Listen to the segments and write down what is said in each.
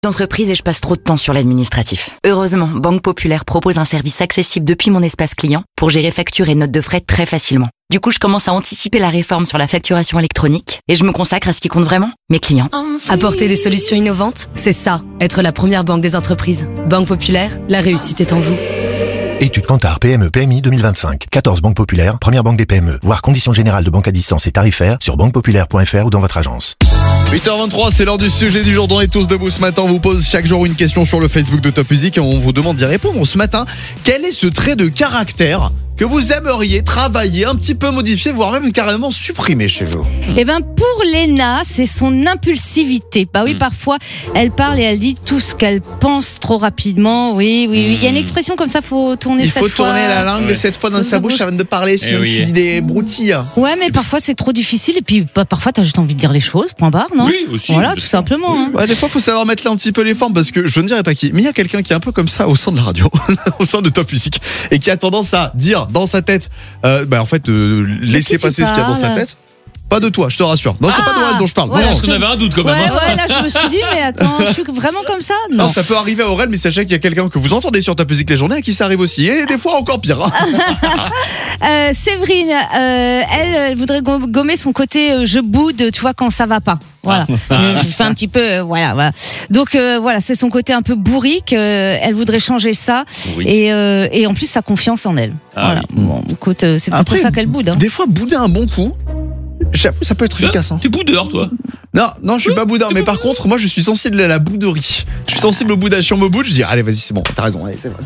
D'entreprise et je passe trop de temps sur l'administratif. Heureusement, Banque Populaire propose un service accessible depuis mon espace client pour gérer factures et notes de frais très facilement. Du coup, je commence à anticiper la réforme sur la facturation électronique et je me consacre à ce qui compte vraiment, mes clients. Apporter des solutions innovantes, c'est ça, être la première banque des entreprises. Banque Populaire, la réussite est en vous. Étude Kantar PME PMI 2025. 14 banques populaires, première banque des PME. Voir conditions générales de banque à distance et tarifaires sur banquepopulaire.fr ou dans votre agence. 8h23, c'est l'heure du sujet du jour. On est tous debout ce matin. On vous pose chaque jour une question sur le Facebook de Top Music et on vous demande d'y répondre. Ce matin, quel est ce trait de caractère que vous aimeriez travailler, un petit peu modifier, voire même carrément supprimer chez vous? Eh ben pour Léna, c'est son impulsivité. Bah oui, parfois elle parle et elle dit tout ce qu'elle pense trop rapidement. Oui. Il y a une expression comme ça, faut tourner cette fois. Il faut tourner la langue cette fois dans sa bouche avant de parler, sinon tu dis des broutilles. Ouais, mais parfois c'est trop difficile et puis parfois t'as juste envie de dire les choses, point barre, non? Oui, aussi. Voilà, tout simplement. Hein. Ouais, des fois, faut savoir mettre là un petit peu les formes parce que je ne dirais pas qui, mais il y a quelqu'un qui est un peu comme ça au sein de la radio, au sein de Top Music, et qui a tendance à dire dans sa tête, en fait, laisser passer ce qu'il y a dans sa tête. Pas de toi, je te rassure. Non, c'est pas de moi dont je parle. Ouais, Non, parce qu'on avait un doute quand même. Ouais, là je me suis dit, mais attends, je suis vraiment comme ça? Non. Ça peut arriver à Aurel, mais sachez qu'il y a quelqu'un que vous entendez sur Top Music les journées à qui ça arrive aussi. Et des fois encore pire. Séverine, elle voudrait gommer son côté je boude, tu vois, quand ça va pas. Voilà. Je fais un petit peu, voilà. Donc voilà, c'est son côté un peu bourrique. Elle voudrait changer ça. Oui. Et en plus, sa confiance en elle. Voilà. Oui. Bon, écoute, c'est peut-être pour ça qu'elle boude. Hein. Des fois, bouder un bon coup, j'avoue, ça peut être efficace. T'es boudeur, toi. Non, je suis pas boudin, mais par contre, moi, je suis sensible à la bouderie. Je suis sensible au boudage. Si on me boude, je dis, allez, vas-y, c'est bon, t'as raison, allez, c'est vrai.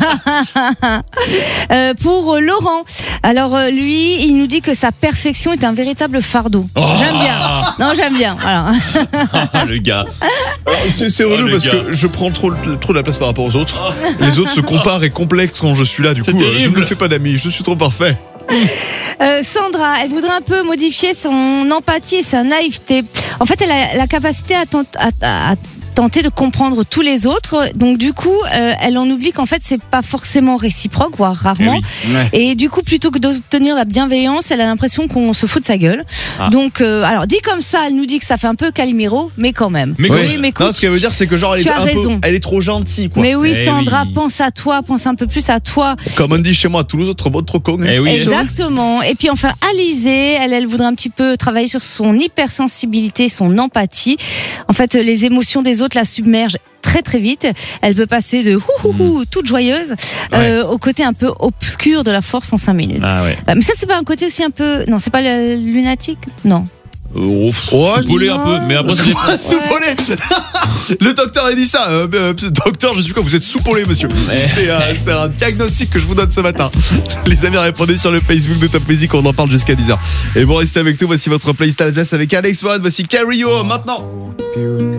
Pour Laurent, alors lui, il nous dit que sa perfection est un véritable fardeau. J'aime bien. Non, j'aime bien. Voilà. Le gars. C'est relou le parce gars. que je prends trop de la place par rapport aux autres. Les autres se comparent et complexent quand je suis là. Du coup, C'est je ne terrible. me fais pas d'amis. Je suis trop parfait. Sandra, elle voudrait un peu modifier son empathie et sa naïveté. En fait, elle a la capacité à tenter de comprendre tous les autres. Donc du coup, elle en oublie qu'en fait, c'est pas forcément réciproque, voire rarement. Et du coup, plutôt que d'obtenir la bienveillance, elle a l'impression qu'on se fout de sa gueule. Donc, alors dit comme ça, elle nous dit que ça fait un peu Calimero, mais quand même. Mais Oui. mais écoute, Non, ce qu'elle veut dire, c'est que genre, elle tu est as raison. elle est trop gentille, quoi. mais oui, Eh Sandra, oui. pense à toi, pense un peu plus à toi. Comme on dit chez moi, à Toulouse, trop beau, trop con. Eh oui. Exactement. Et puis enfin, Alizée, elle voudrait un petit peu travailler sur son hypersensibilité, son empathie. En fait, les émotions des autres la submergent très très vite. Elle peut passer de toute joyeuse au côté un peu obscur de la force en 5 minutes. Ah ouais. Mais ça, c'est pas un côté aussi un peu... Non, c'est pas le lunatique? Non. Soupolé un peu, mais après ça dépend. Soupolé. Le docteur a dit ça. Docteur, je suis quoi? Vous êtes soupolé, monsieur. C'est un diagnostic que je vous donne ce matin. Les amis, répondez sur le Facebook de Top Music. On en parle jusqu'à 10h. Et bon, restez avec nous. Voici votre playlist Alsace avec Alex Warren. Voici Carry You maintenant.